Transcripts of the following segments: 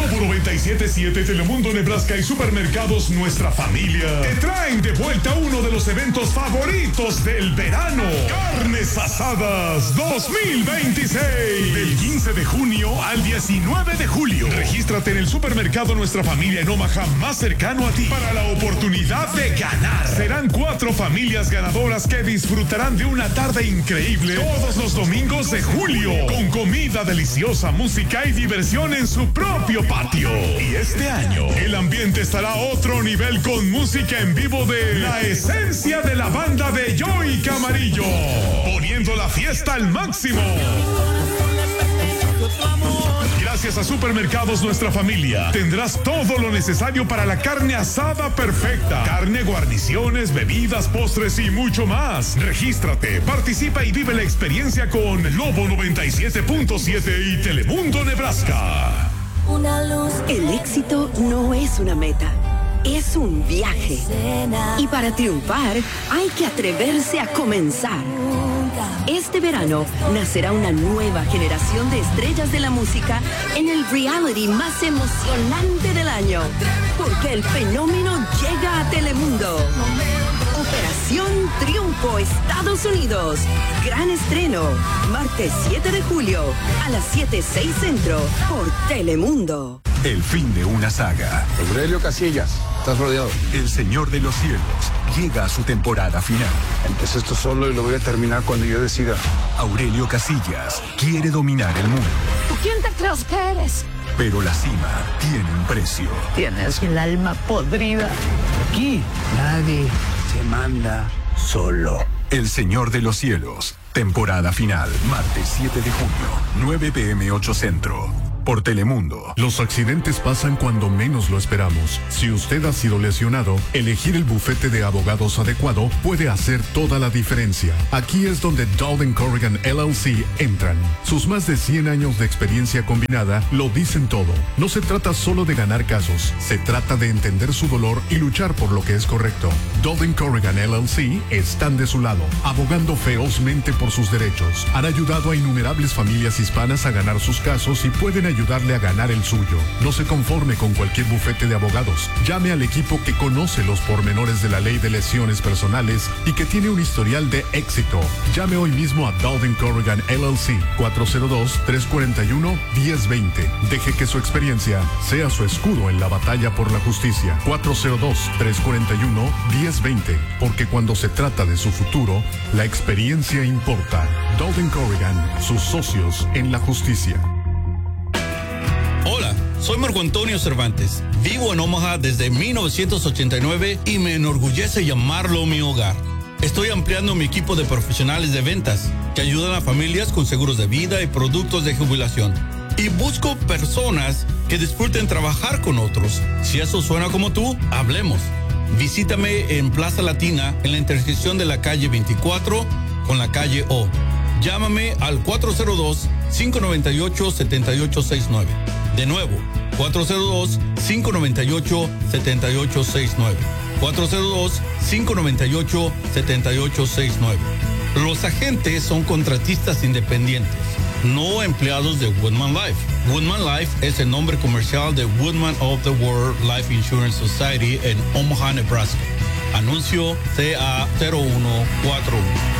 Lobo 97.7, Telemundo Nebraska y Supermercados Nuestra Familia te traen de vuelta uno de los eventos favoritos del verano. Carnes Asadas 2026. Del 15 de junio al 19 de julio. Regístrate en el Supermercado Nuestra Familia en Omaha más cercano a ti para la oportunidad de ganar. Serán 4 familias ganadoras que disfrutarán de una tarde increíble todos los domingos de julio, con comida deliciosa, música y diversión en su propio patio. Y este año el ambiente estará a otro nivel con música en vivo de La Esencia de la banda de Joey Camarillo, poniendo la fiesta al máximo. Gracias a Supermercados Nuestra Familia tendrás todo lo necesario para la carne asada perfecta. Carne, guarniciones, bebidas, postres y mucho más. Regístrate, participa y vive la experiencia con Lobo 97.7 y Telemundo Nebraska. El éxito no es una meta, es un viaje. Y para triunfar hay que atreverse a comenzar. Este verano nacerá una nueva generación de estrellas de la música en el reality más emocionante del año, porque el fenómeno llega a Telemundo. Operación Triunfo Estados Unidos. Gran estreno, martes 7 de julio a las 7:06 centro por Telemundo. El fin de una saga. Aurelio Casillas, estás rodeado. El Señor de los Cielos llega a su temporada final. Empecé esto solo y lo voy a terminar cuando yo decida. Aurelio Casillas quiere dominar el mundo. ¿Tú quién te crees que eres? Pero la cima tiene un precio. Tienes el alma podrida. Aquí nadie se manda solo. El Señor de los Cielos, temporada final, martes 7 de junio, 9 p.m. 8 centro. Por Telemundo. Los accidentes pasan cuando menos lo esperamos. Si usted ha sido lesionado, elegir el bufete de abogados adecuado puede hacer toda la diferencia. Aquí es donde Dowden Corrigan LLC entran. Sus más de 100 años de experiencia combinada lo dicen todo. No se trata solo de ganar casos, se trata de entender su dolor y luchar por lo que es correcto. Dowden Corrigan LLC están de su lado, abogando ferozmente por sus derechos. Han ayudado a innumerables familias hispanas a ganar sus casos y pueden ayudarle a ganar el suyo. No se conforme con cualquier bufete de abogados. Llame al equipo que conoce los pormenores de la ley de lesiones personales y que tiene un historial de éxito. Llame hoy mismo a Dowden Corrigan LLC 402-341-1020. Deje que su experiencia sea su escudo en la batalla por la justicia. 402-341-1020. Porque cuando se trata de su futuro, la experiencia importa. Dowden Corrigan, sus socios en la justicia. Hola, soy Marco Antonio Cervantes. Vivo en Omaha desde 1989 y me enorgullece llamarlo mi hogar. Estoy ampliando mi equipo de profesionales de ventas que ayudan a familias con seguros de vida y productos de jubilación. Y busco personas que disfruten trabajar con otros. Si eso suena como tú, hablemos. Visítame en Plaza Latina en la intersección de la calle 24 con la calle O. Llámame al 402-598-7869. De nuevo, 402-598-7869. 402-598-7869. Los agentes son contratistas independientes, no empleados de Woodman Life. Woodman Life es el nombre comercial de Woodman of the World Life Insurance Society en Omaha, Nebraska. Anuncio CA 0141.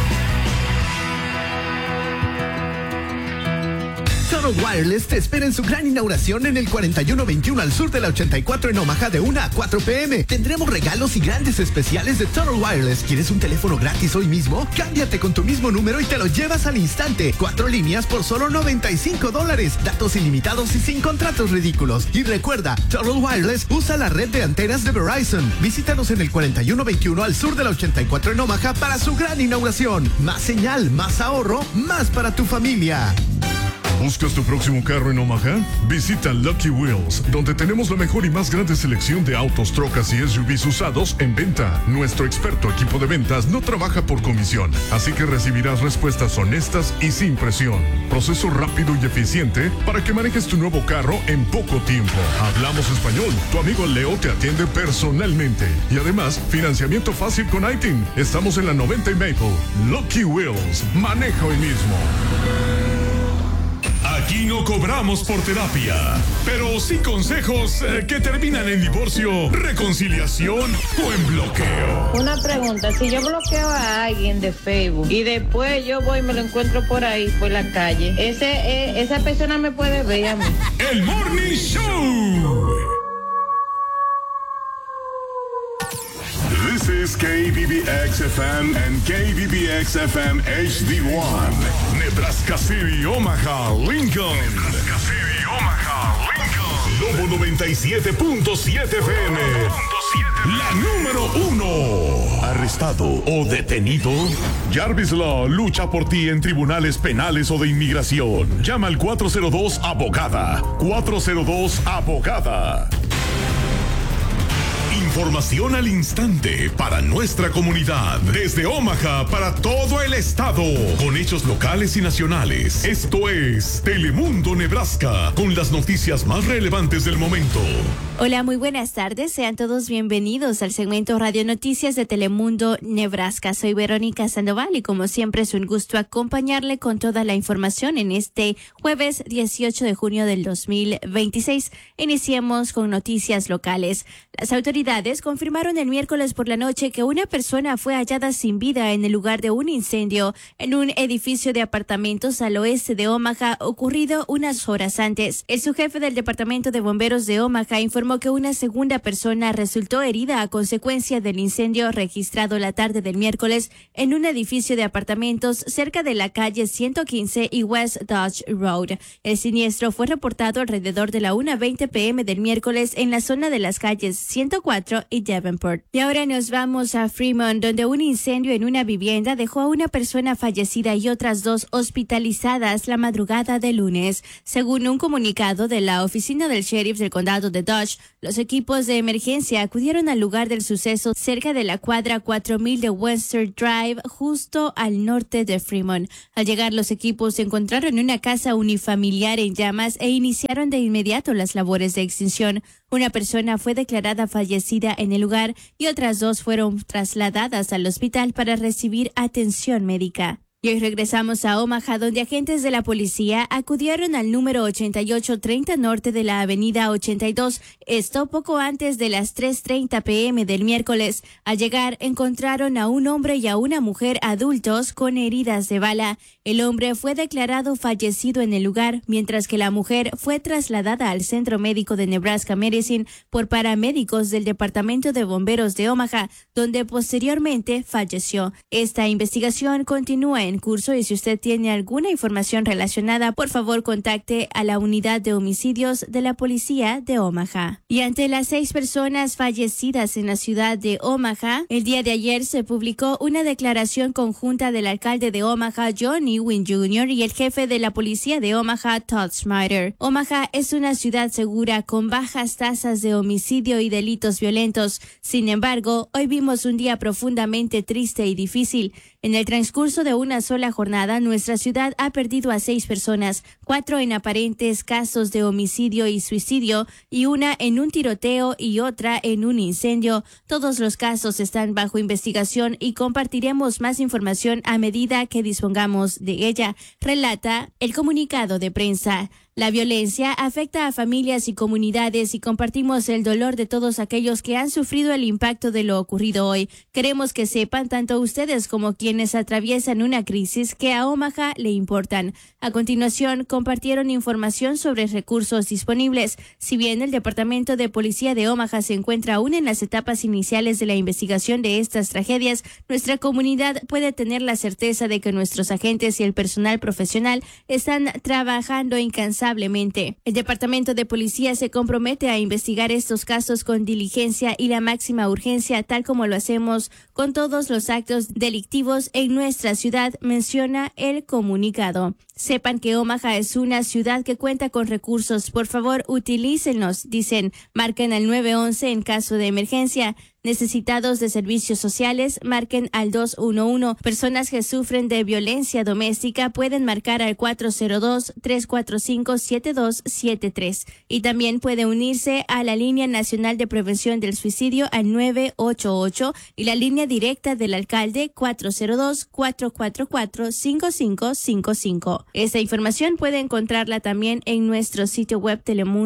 Total Wireless te espera en su gran inauguración en el 4121 al sur de la 84 en Omaha de 1 a 4 p.m. Tendremos regalos y grandes especiales de Total Wireless. ¿Quieres un teléfono gratis hoy mismo? Cámbiate con tu mismo número y te lo llevas al instante. 4 líneas por solo $95. Datos ilimitados y sin contratos ridículos. Y recuerda, Total Wireless usa la red de antenas de Verizon. Visítanos en el 4121 al sur de la 84 en Omaha para su gran inauguración. Más señal, más ahorro, más para tu familia. ¿Buscas tu próximo carro en Omaha? Visita Lucky Wheels, donde tenemos la mejor y más grande selección de autos, trocas y SUVs usados en venta. Nuestro experto equipo de ventas no trabaja por comisión, así que recibirás respuestas honestas y sin presión. Proceso rápido y eficiente para que manejes tu nuevo carro en poco tiempo. Hablamos español. Tu amigo Leo te atiende personalmente. Y además, financiamiento fácil con ITIN. Estamos en la 90 y Maple. Lucky Wheels. Maneja hoy mismo. Aquí no cobramos por terapia, pero sí consejos que terminan en divorcio, reconciliación o en bloqueo. Una pregunta, si yo bloqueo a alguien de Facebook y después yo voy y me lo encuentro por ahí, por la calle, esa persona me puede ver a mí. El Morning Show. This is KBBX-FM and KBBX-FM HD1. Nebraska City, Omaha, Lincoln. Nebraska City, Omaha, Lincoln. Lobo 97.7 FM. La número 1. ¿Arrestado o detenido? Jarvis Law lucha por ti en tribunales penales o de inmigración. Llama al 402-ABOGADA. 402-ABOGADA. Información al instante para nuestra comunidad. Desde Omaha para todo el estado. Con hechos locales y nacionales. Esto es Telemundo Nebraska. Con las noticias más relevantes del momento. Hola, muy buenas tardes. Sean todos bienvenidos al segmento Radio Noticias de Telemundo Nebraska. Soy Verónica Sandoval y como siempre es un gusto acompañarle con toda la información en este jueves 18 de junio del 2026. Iniciemos con noticias locales. Las autoridades confirmaron el miércoles por la noche que una persona fue hallada sin vida en el lugar de un incendio en un edificio de apartamentos al oeste de Omaha ocurrido unas horas antes. El subjefe del Departamento de Bomberos de Omaha informó que una segunda persona resultó herida a consecuencia del incendio registrado la tarde del miércoles en un edificio de apartamentos cerca de la calle 115 y West Dodge Road. El siniestro fue reportado alrededor de la 1:20 p.m. del miércoles en la zona de las calles 104 y Davenport. Y ahora nos vamos a Fremont, donde un incendio en una vivienda dejó a una persona fallecida y otras dos hospitalizadas la madrugada de lunes. Según un comunicado de la oficina del sheriff del condado de Dodge, los equipos de emergencia acudieron al lugar del suceso cerca de la cuadra 4000 de Western Drive, justo al norte de Fremont. Al llegar, los equipos se encontraron en una casa unifamiliar en llamas e iniciaron de inmediato las labores de extinción. Una persona fue declarada fallecida en el lugar y otras dos fueron trasladadas al hospital para recibir atención médica. Y hoy regresamos a Omaha, donde agentes de la policía acudieron al número 8830 norte de la avenida 82, esto poco antes de las 3:30 p.m. del miércoles. Al llegar, encontraron a un hombre y a una mujer adultos con heridas de bala. El hombre fue declarado fallecido en el lugar, mientras que la mujer fue trasladada al Centro Médico de Nebraska Medicine por paramédicos del Departamento de Bomberos de Omaha, donde posteriormente falleció. Esta investigación continúa en curso y si usted tiene alguna información relacionada, por favor contacte a la unidad de homicidios de la policía de Omaha. Y ante las 6 personas fallecidas en la ciudad de Omaha, el día de ayer se publicó una declaración conjunta del alcalde de Omaha, John Ewing Jr., y el jefe de la policía de Omaha, Todd Snyder. Omaha es una ciudad segura con bajas tasas de homicidio y delitos violentos. Sin embargo, hoy vimos un día profundamente triste y difícil. En el transcurso de una sola jornada, nuestra ciudad ha perdido a 6 personas, 4 en aparentes casos de homicidio y suicidio, y una en un tiroteo y otra en un incendio. Todos los casos están bajo investigación y compartiremos más información a medida que dispongamos de ella, relata el comunicado de prensa. La violencia afecta a familias y comunidades y compartimos el dolor de todos aquellos que han sufrido el impacto de lo ocurrido hoy. Queremos que sepan, tanto ustedes como quienes atraviesan una crisis, que a Omaha le importan. A continuación, compartieron información sobre recursos disponibles. Si bien el Departamento de Policía de Omaha se encuentra aún en las etapas iniciales de la investigación de estas tragedias, nuestra comunidad puede tener la certeza de que nuestros agentes y el personal profesional están trabajando incansablemente. El Departamento de Policía se compromete a investigar estos casos con diligencia y la máxima urgencia, tal como lo hacemos con todos los actos delictivos en nuestra ciudad, menciona el comunicado. Sepan que Omaha es una ciudad que cuenta con recursos. Por favor, utilícenlos, dicen. Marquen al 911 en caso de emergencia. Necesitados de servicios sociales, marquen al 211. Personas que sufren de violencia doméstica pueden marcar al 402-345-7273. Y también puede unirse a la Línea Nacional de Prevención del Suicidio al 988 y la línea directa del alcalde 402-444-5555. Esta información puede encontrarla también en nuestro sitio web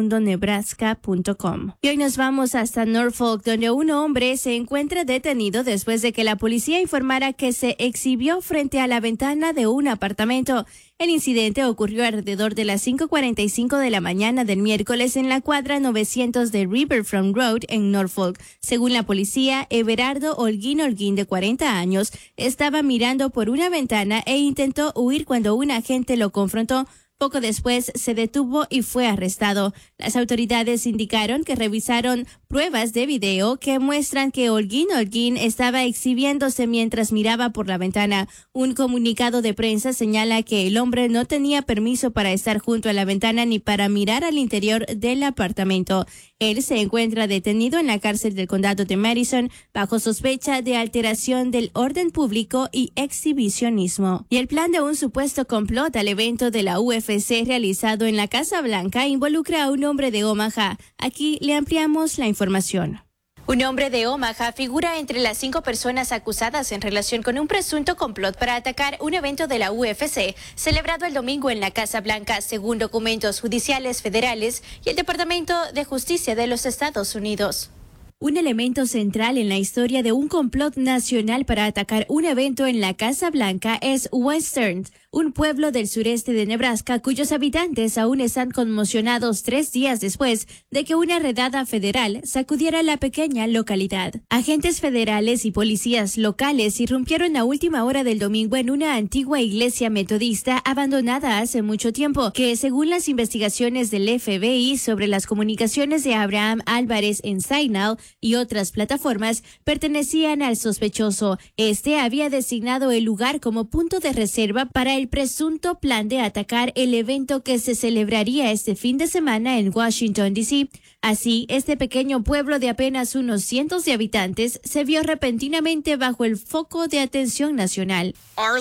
telemundonebraska.com. Y hoy nos vamos hasta Norfolk, donde un hombre se encuentra detenido después de que la policía informara que se exhibió frente a la ventana de un apartamento. El incidente ocurrió alrededor de las 5:45 de la mañana del miércoles en la cuadra 900 de Riverfront Road en Norfolk. Según la policía, Everardo Holguín, de 40 años, estaba mirando por una ventana e intentó huir cuando un agente lo confrontó. Poco después se detuvo y fue arrestado. Las autoridades indicaron que revisaron pruebas de video que muestran que Holguín estaba exhibiéndose mientras miraba por la ventana. Un comunicado de prensa señala que el hombre no tenía permiso para estar junto a la ventana ni para mirar al interior del apartamento. Él se encuentra detenido en la cárcel del condado de Madison bajo sospecha de alteración del orden público y exhibicionismo. Y el plan de un supuesto complot al evento de la UFC realizado en la Casa Blanca involucra a un hombre de Omaha. Aquí le ampliamos la información. Un hombre de Omaha figura entre las 5 personas acusadas en relación con un presunto complot para atacar un evento de la UFC celebrado el domingo en la Casa Blanca, según documentos judiciales federales y el Departamento de Justicia de los Estados Unidos. Un elemento central en la historia de un complot nacional para atacar un evento en la Casa Blanca es Western, un pueblo del sureste de Nebraska cuyos habitantes aún están conmocionados 3 días después de que una redada federal sacudiera la pequeña localidad. Agentes federales y policías locales irrumpieron a última hora del domingo en una antigua iglesia metodista abandonada hace mucho tiempo, que según las investigaciones del FBI sobre las comunicaciones de Abraham Álvarez en Signal y otras plataformas, pertenecían al sospechoso. Este había designado el lugar como punto de reserva para el presunto plan de atacar el evento que se celebraría este fin de semana en Washington, D.C. Así, este pequeño pueblo de apenas unos cientos de habitantes se vio repentinamente bajo el foco de atención nacional.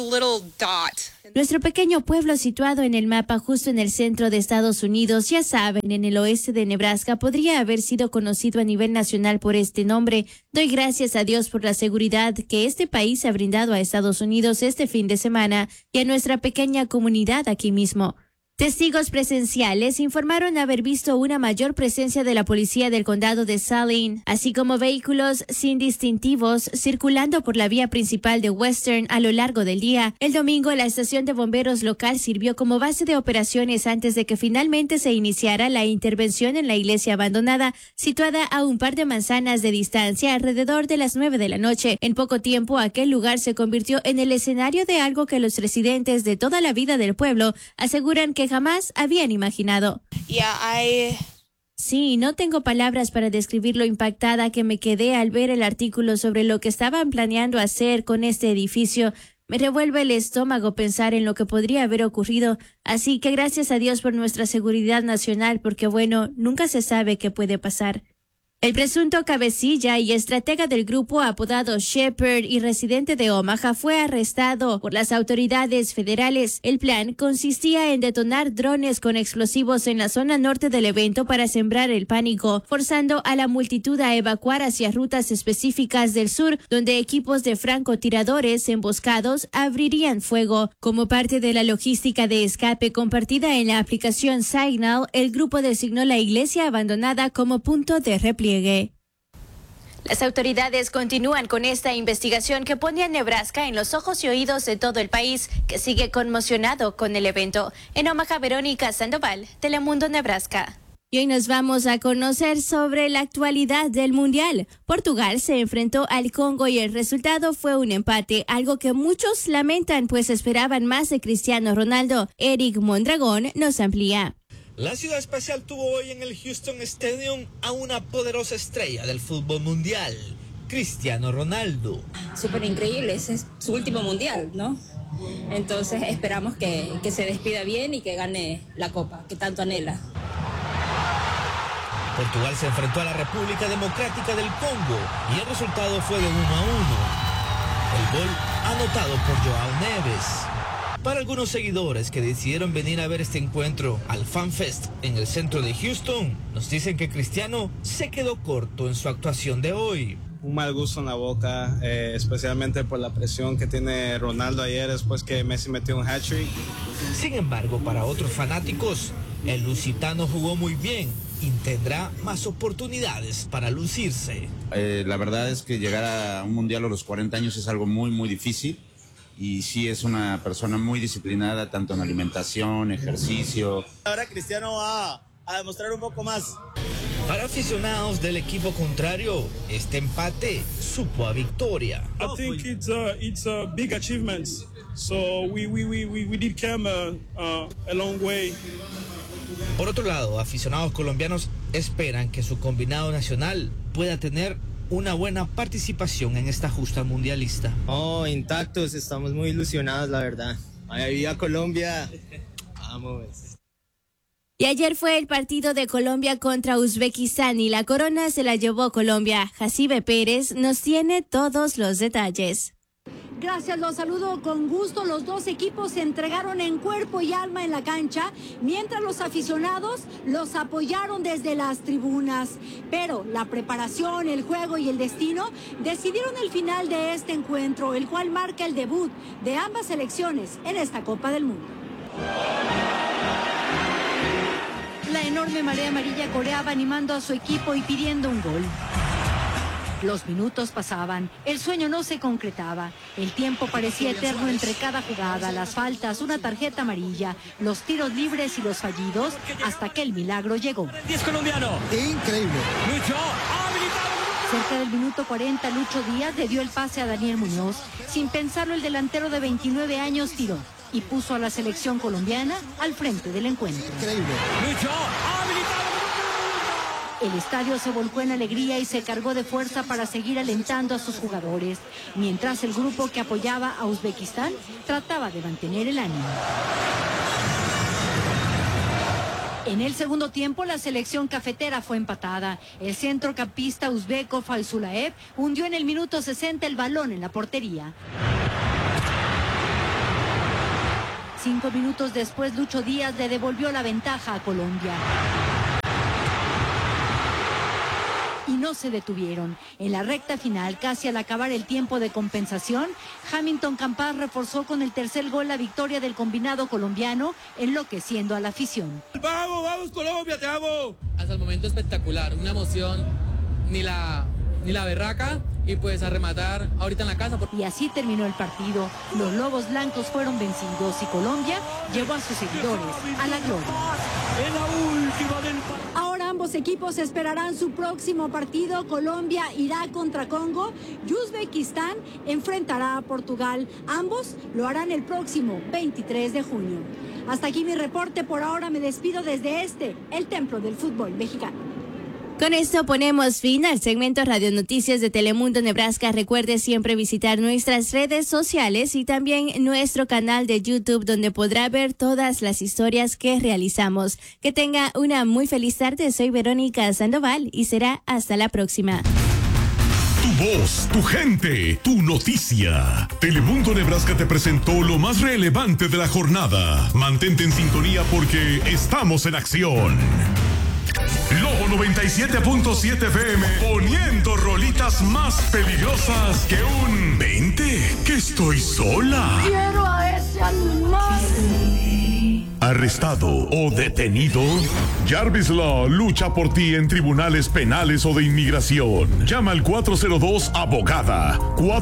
Nuestro pequeño pueblo situado en el mapa justo en el centro de Estados Unidos, ya saben, en el oeste de Nebraska, podría haber sido conocido a nivel nacional por este nombre. Doy gracias a Dios por la seguridad que este país ha brindado a Estados Unidos este fin de semana y a nuestra pequeña comunidad aquí mismo. Testigos presenciales informaron haber visto una mayor presencia de la policía del condado de Saline, así como vehículos sin distintivos circulando por la vía principal de Western a lo largo del día. El domingo, la estación de bomberos local sirvió como base de operaciones antes de que finalmente se iniciara la intervención en la iglesia abandonada, situada a un par de manzanas de distancia alrededor de las 9 de la noche. En poco tiempo, aquel lugar se convirtió en el escenario de algo que los residentes de toda la vida del pueblo aseguran que jamás habían imaginado. Sí, no tengo palabras para describir lo impactada que me quedé al ver el artículo sobre lo que estaban planeando hacer con este edificio. Me revuelve el estómago pensar en lo que podría haber ocurrido, así que gracias a Dios por nuestra seguridad nacional, porque bueno, nunca se sabe qué puede pasar. El presunto cabecilla y estratega del grupo apodado Shepherd y residente de Omaha fue arrestado por las autoridades federales. El plan consistía en detonar drones con explosivos en la zona norte del evento para sembrar el pánico, forzando a la multitud a evacuar hacia rutas específicas del sur, donde equipos de francotiradores emboscados abrirían fuego. Como parte de la logística de escape compartida en la aplicación Signal, el grupo designó la iglesia abandonada como punto de repliegue. Las autoridades continúan con esta investigación que pone a Nebraska en los ojos y oídos de todo el país, que sigue conmocionado con el evento. En Omaha, Verónica Sandoval, Telemundo, Nebraska. Y hoy nos vamos a conocer sobre la actualidad del Mundial. Portugal se enfrentó al Congo y el resultado fue un empate, algo que muchos lamentan pues esperaban más de Cristiano Ronaldo. Eric Mondragón nos amplía. La ciudad espacial tuvo hoy en el Houston Stadium a una poderosa estrella del fútbol mundial, Cristiano Ronaldo. Súper increíble, ese es su último mundial, ¿no? Entonces esperamos que se despida bien y que gane la copa que tanto anhela. Portugal se enfrentó a la República Democrática del Congo y el resultado fue de 1-1. El gol anotado por Joao Neves. Para algunos seguidores que decidieron venir a ver este encuentro al Fan Fest en el centro de Houston, nos dicen que Cristiano se quedó corto en su actuación de hoy. mal gusto en la boca, especialmente por la presión que tiene Ronaldo ayer después que Messi metió un hat-trick. Sin embargo, para otros fanáticos, el lusitano jugó muy bien y tendrá más oportunidades para lucirse. La verdad es que llegar a un mundial a los 40 años es algo muy, muy difícil. Y sí es una persona muy disciplinada, tanto en alimentación, ejercicio. Ahora Cristiano va a demostrar un poco más. Para aficionados del equipo contrario, este empate supo a victoria. I think it's a big achievement. So we did come a long way. Por otro lado, aficionados colombianos esperan que su combinado nacional pueda tener una buena participación en esta justa mundialista. Intactos, estamos muy ilusionados, la verdad. Ahí a Colombia, vamos. Y ayer fue el partido de Colombia contra Uzbekistán y la corona se la llevó Colombia. Jacibe Pérez nos tiene todos los detalles. Gracias, los saludo con gusto. Los dos equipos se entregaron en cuerpo y alma en la cancha, mientras los aficionados los apoyaron desde las tribunas. Pero la preparación, el juego y el destino decidieron el final de este encuentro, el cual marca el debut de ambas selecciones en esta Copa del Mundo. La enorme marea amarilla coreaba animando a su equipo y pidiendo un gol. Los minutos pasaban, el sueño no se concretaba, el tiempo parecía eterno entre cada jugada, las faltas, una tarjeta amarilla, los tiros libres y los fallidos, hasta que el milagro llegó. 10 colombiano. Increíble. Lucho, Cerca del minuto 40, Lucho Díaz le dio el pase a Daniel Muñoz. Sin pensarlo, el delantero de 29 años tiró y puso a la selección colombiana al frente del encuentro. Increíble. Lucho, El estadio se volcó en alegría y se cargó de fuerza para seguir alentando a sus jugadores, mientras el grupo que apoyaba a Uzbekistán trataba de mantener el ánimo. En el segundo tiempo, la selección cafetera fue empatada. El centrocampista uzbeco Faizulaev hundió en el minuto 60 el balón en la portería. 5 minutos después, Lucho Díaz le devolvió la ventaja a Colombia. Y no se detuvieron. En la recta final, casi al acabar el tiempo de compensación, Hamilton Campas reforzó con el tercer gol la victoria del combinado colombiano, enloqueciendo a la afición. ¡Vamos, vamos Colombia, te amo! Hasta el momento espectacular, una emoción, ni la berraca, y pues a rematar ahorita en la casa. Y así terminó el partido. Los Lobos Blancos fueron vencidos y Colombia llevó a sus seguidores a la gloria. En la última del... Ahora ambos equipos esperarán su próximo partido. Colombia irá contra Congo y Uzbekistán enfrentará a Portugal. Ambos lo harán el próximo 23 de junio. Hasta aquí mi reporte. Por ahora me despido desde el templo del fútbol mexicano. Con esto ponemos fin al segmento Radio Noticias de Telemundo Nebraska. Recuerde siempre visitar nuestras redes sociales y también nuestro canal de YouTube, donde podrá ver todas las historias que realizamos. Que tenga una muy feliz tarde. Soy Verónica Sandoval y será hasta la próxima. Tu voz, tu gente, tu noticia. Telemundo Nebraska te presentó lo más relevante de la jornada. Mantente en sintonía porque estamos en acción. Lobo 97.7 FM, poniendo rolitas más peligrosas que un 20, que estoy sola. Quiero a ese animal. ¿Arrestado o detenido? Jarvis Law lucha por ti en tribunales penales o de inmigración. Llama al 402-ABOGADA.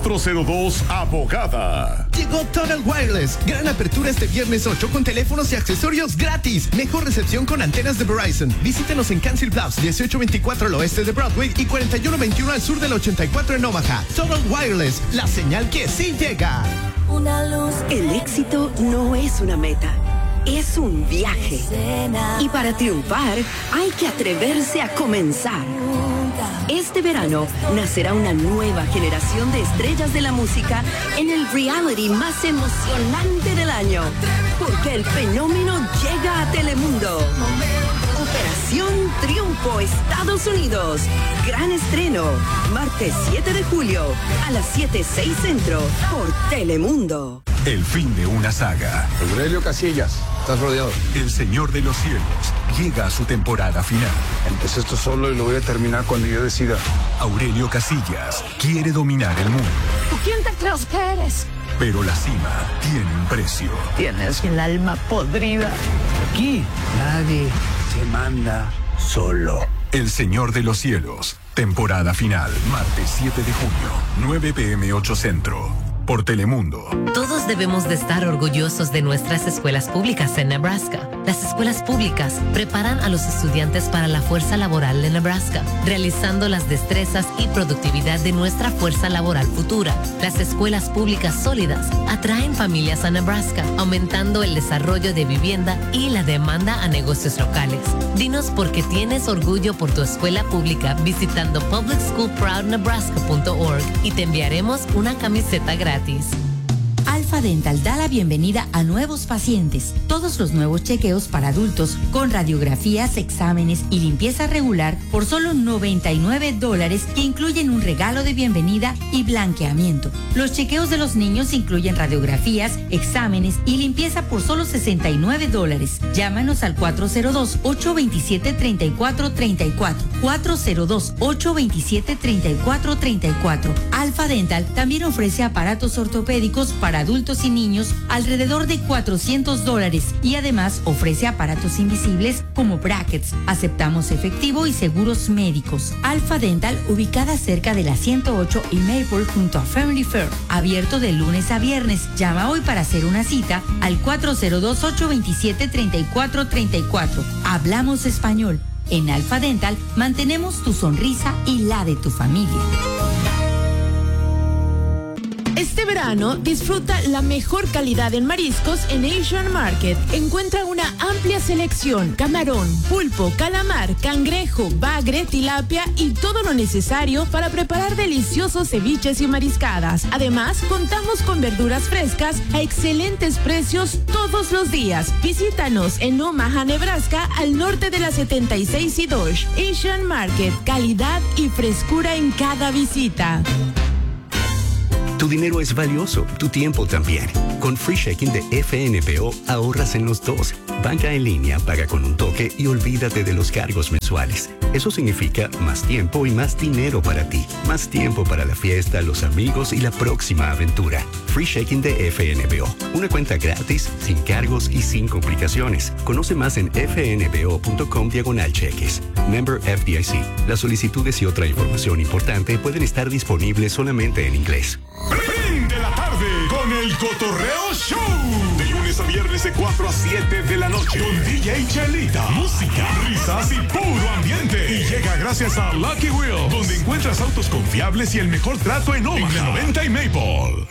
402-ABOGADA. Llegó Total Wireless. Gran apertura este viernes 8 con teléfonos y accesorios gratis. Mejor recepción con antenas de Verizon. Visítenos en Council Bluffs, 1824 al oeste de Broadway y 4121 al sur del 84 en Omaha. Total Wireless, la señal que sí llega. Una luz. El éxito no es una meta. Es un viaje. Y para triunfar, hay que atreverse a comenzar. Este verano nacerá una nueva generación de estrellas de la música en el reality más emocionante del año. Porque el fenómeno llega a Telemundo. Operación Triunfo, Estados Unidos. Gran estreno. Martes 7 de julio a las 7:06 centro por Telemundo. El fin de una saga. Aurelio Casillas, estás rodeado. El Señor de los Cielos llega a su temporada final. Empecé esto solo y lo voy a terminar cuando yo decida. Aurelio Casillas quiere dominar el mundo. ¿Tú quién te crees que eres? Pero la cima tiene un precio. Tienes el alma podrida. Aquí nadie se manda solo. El Señor de los Cielos, temporada final, martes 7 de junio, 9 p.m. 8 Centro. Por Telemundo. Todos debemos de estar orgullosos de nuestras escuelas públicas en Nebraska. Las escuelas públicas preparan a los estudiantes para la fuerza laboral de Nebraska, realizando las destrezas y productividad de nuestra fuerza laboral futura. Las escuelas públicas sólidas atraen familias a Nebraska, aumentando el desarrollo de vivienda y la demanda a negocios locales. Dinos por qué tienes orgullo por tu escuela pública visitando publicschoolproudnebraska.org y te enviaremos una camiseta gratis. Alfa Dental da la bienvenida a nuevos pacientes. Todos los nuevos chequeos para adultos con radiografías, exámenes y limpieza regular por solo $99 que incluyen un regalo de bienvenida y blanqueamiento. Los chequeos de los niños incluyen radiografías, exámenes y limpieza por solo $69. Llámanos al 402-827-3434. 402-827-3434. Alfa Dental también ofrece aparatos ortopédicos para adultos y niños alrededor de $400 y además ofrece aparatos invisibles como brackets. Aceptamos efectivo y seguros médicos. Alfa Dental, ubicada cerca de la 108 y Maple junto a Family Fair. Abierto de lunes a viernes. Llama hoy para hacer una cita al 402-827-3434. Hablamos español. En Alfa Dental mantenemos tu sonrisa y la de tu familia. Este verano disfruta la mejor calidad en mariscos en Asian Market. Encuentra una amplia selección: camarón, pulpo, calamar, cangrejo, bagre, tilapia y todo lo necesario para preparar deliciosos ceviches y mariscadas. Además, contamos con verduras frescas a excelentes precios todos los días. Visítanos en Omaha, Nebraska, al norte de la 76 y Dodge. Asian Market, calidad y frescura en cada visita. Tu dinero es valioso, tu tiempo también. Con Free Checking de FNBO ahorras en los dos. Banca en línea, paga con un toque y olvídate de los cargos mensuales. Eso significa más tiempo y más dinero para ti. Más tiempo para la fiesta, los amigos y la próxima aventura. Free Checking de FNBO. Una cuenta gratis, sin cargos y sin complicaciones. Conoce más en fnbo.com/cheques. Member FDIC. Las solicitudes y otra información importante pueden estar disponibles solamente en inglés. Fin de la tarde con el Cotorreo Show. De lunes a viernes de 4 a 7 de la noche. Con DJ Chelita. Música, risas y puro ambiente. Y llega gracias a Lucky Wheel, donde encuentras autos confiables y el mejor trato en Omaha, en 90 y Maple.